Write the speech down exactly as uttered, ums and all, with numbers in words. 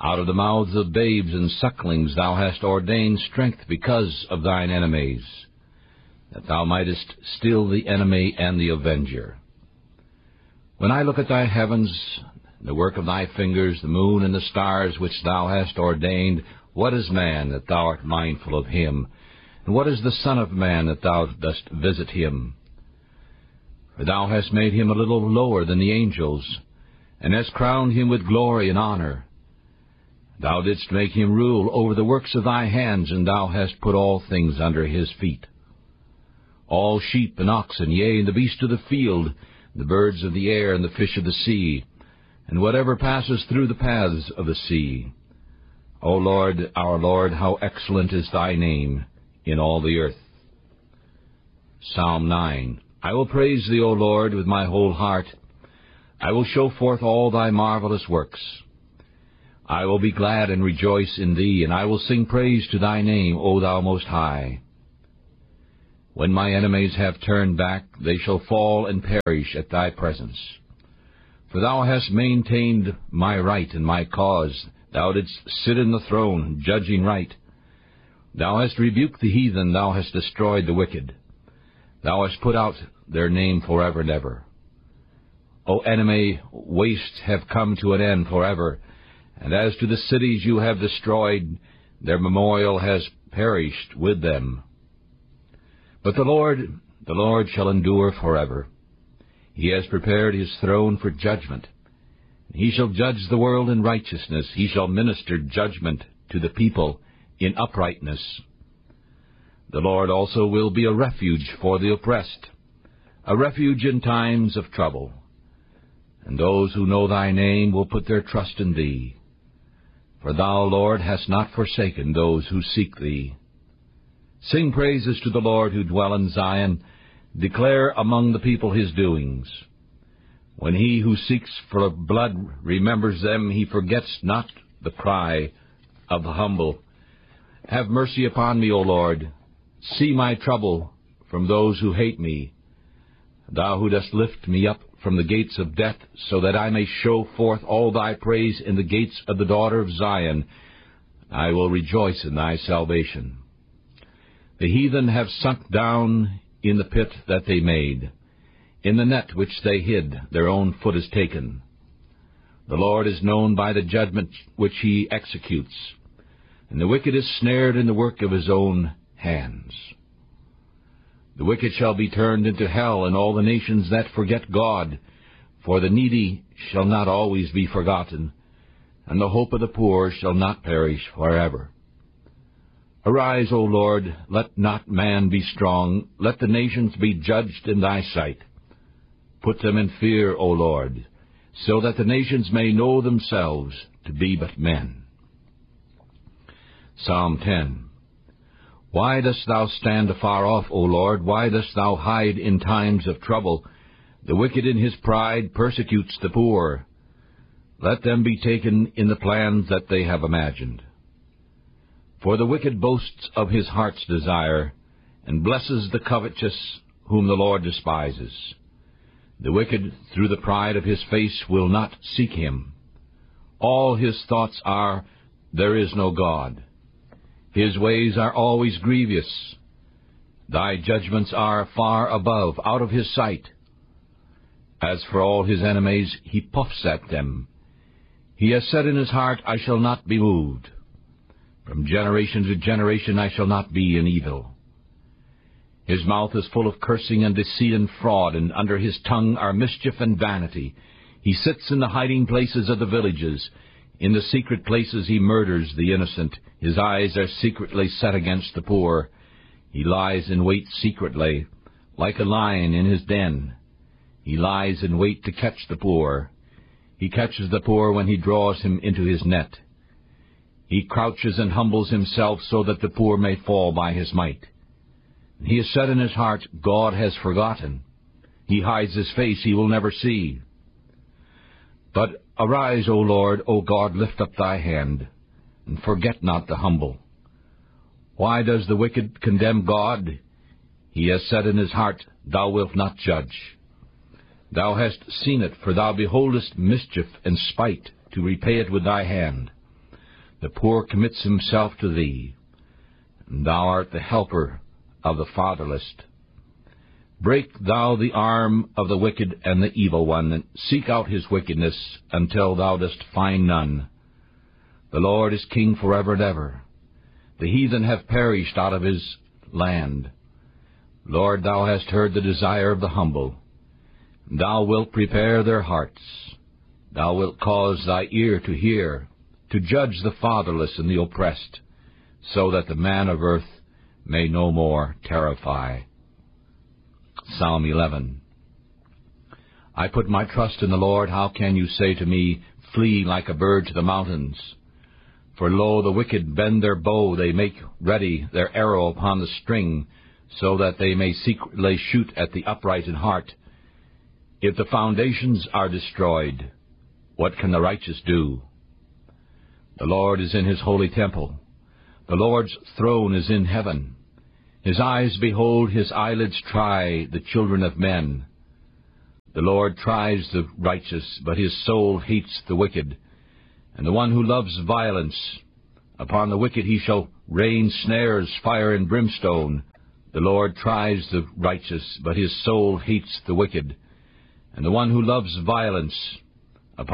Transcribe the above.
Out of the mouths of babes and sucklings thou hast ordained strength because of thine enemies, that thou mightest still the enemy and the avenger. When I look at thy heavens, the work of thy fingers, the moon and the stars which thou hast ordained, what is man that thou art mindful of him? And what is the Son of Man that thou dost visit him? For thou hast made him a little lower than the angels, and hast crowned him with glory and honor. Thou didst make him rule over the works of thy hands, and thou hast put all things under his feet. All sheep and oxen, yea, and the beasts of the field, the birds of the air, and the fish of the sea, and whatever passes through the paths of the sea. O Lord, our Lord, how excellent is thy name in all the earth. Psalm nine. I will praise thee, O Lord, with my whole heart. I will show forth all thy marvelous works. I will be glad and rejoice in thee, and I will sing praise to thy name, O thou Most High. When my enemies have turned back, they shall fall and perish at thy presence. For thou hast maintained my right and my cause. Thou didst sit in the throne, judging right. Thou hast rebuked the heathen, thou hast destroyed the wicked. Thou hast put out their name forever and ever. O enemy, wastes have come to an end forever, and as to the cities you have destroyed, their memorial has perished with them. But the Lord, the Lord shall endure forever. He has prepared his throne for judgment. He shall judge the world in righteousness. He shall minister judgment to the people in uprightness. The Lord also will be a refuge for the oppressed, a refuge in times of trouble. And those who know thy name will put their trust in thee. For thou, Lord, hast not forsaken those who seek thee. Sing praises to the Lord who dwell in Zion. Declare among the people his doings. When he who seeks for blood remembers them, he forgets not the cry of the humble. Have mercy upon me, O Lord. See my trouble from those who hate me. Thou who dost lift me up from the gates of death, so that I may show forth all thy praise in the gates of the daughter of Zion. I will rejoice in thy salvation. The heathen have sunk down in the pit that they made. In the net which they hid, their own foot is taken. The Lord is known by the judgment which he executes, and the wicked is snared in the work of his own hands. The wicked shall be turned into hell, and all the nations that forget God. For the needy shall not always be forgotten, and the hope of the poor shall not perish forever. Arise, O Lord, let not man be strong, let the nations be judged in thy sight. Put them in fear, O Lord, so that the nations may know themselves to be but men. Psalm ten. Why dost thou stand afar off, O Lord? Why dost thou hide in times of trouble? The wicked in his pride persecutes the poor. Let them be taken in the plans that they have imagined. For the wicked boasts of his heart's desire, and blesses the covetous, whom the Lord despises. The wicked, through the pride of his face, will not seek him. All his thoughts are, there is no God. His ways are always grievous. Thy judgments are far above, out of his sight. As for all his enemies, he puffs at them. He has said in his heart, I shall not be moved. From generation to generation I shall not be in evil. His mouth is full of cursing and deceit and fraud, and under his tongue are mischief and vanity. He sits in the hiding places of the villages. In the secret places he murders the innocent. His eyes are secretly set against the poor. He lies in wait secretly, like a lion in his den. He lies in wait to catch the poor. He catches the poor when he draws him into his net. He crouches and humbles himself so that the poor may fall by his might. He has said in his heart, God has forgotten. He hides his face, he will never see. But arise, O Lord, O God, lift up thy hand, and forget not the humble. Why does the wicked condemn God? He has said in his heart, Thou wilt not judge. Thou hast seen it, for thou beholdest mischief and spite, to repay it with thy hand. The poor commits himself to thee. Thou art the helper of the fatherless. Break thou the arm of the wicked and the evil one, and seek out his wickedness until thou dost find none. The Lord is king forever and ever. The heathen have perished out of his land. Lord, thou hast heard the desire of the humble. Thou wilt prepare their hearts. Thou wilt cause thy ear to hear, to judge the fatherless and the oppressed, so that the man of earth may no more terrify. Psalm eleven. I put my trust in the Lord. How can you say to me, flee like a bird to the mountains? For lo, the wicked bend their bow, they make ready their arrow upon the string, so that they may secretly shoot at the upright in heart. If the foundations are destroyed, what can the righteous do? The Lord is in his holy temple. The Lord's throne is in heaven. His eyes behold, his eyelids try the children of men. The Lord tries the righteous, but his soul hates the wicked. And the one who loves violence, upon the wicked he shall rain snares, fire, and brimstone. The Lord tries the righteous, but his soul hates the wicked. And the one who loves violence,